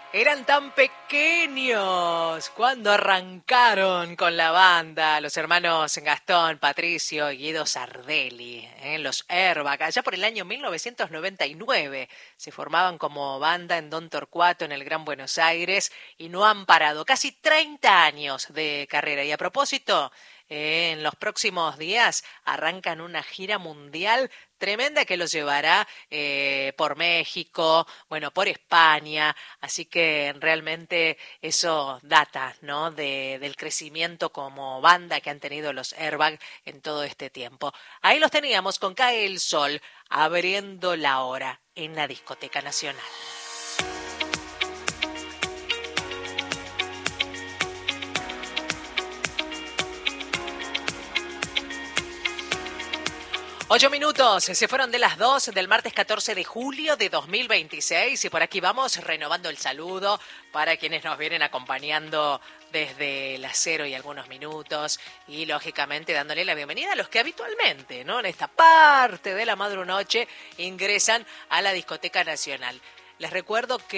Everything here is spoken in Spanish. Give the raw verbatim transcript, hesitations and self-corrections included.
Eran tan pequeños cuando arrancaron con la banda los hermanos Gastón, Patricio y Guido Sardelli, ¿eh? Los Airbag, allá por el año mil novecientos noventa y nueve. Se formaban como banda en Don Torcuato, en el Gran Buenos Aires, y no han parado. Casi treinta años de carrera. Y a propósito, eh, en los próximos días arrancan una gira mundial tremenda que los llevará eh, por México, bueno, por España, así que realmente eso data, ¿no? De, del crecimiento como banda que han tenido los Airbag en todo este tiempo. Ahí los teníamos con Cae el Sol, abriendo la hora en la Discoteca Nacional. Ocho minutos, se fueron de las dos del martes catorce de julio de dos mil veintiséis y por aquí vamos renovando el saludo para quienes nos vienen acompañando desde las cero y algunos minutos y lógicamente dándole la bienvenida a los que habitualmente, ¿no? En esta parte de la madrunoche ingresan a la Discoteca Nacional. Les recuerdo que